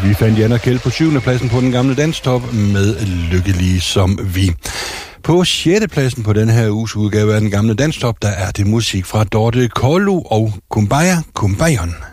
Vi fandt Jan og Kjeld på 7. pladsen på den gamle danstop med Lykkelige som vi. På 6. pladsen på den her uges udgave af den gamle danstop, der er det musik fra Dorte Kollo og Kumbaya Kumbayon.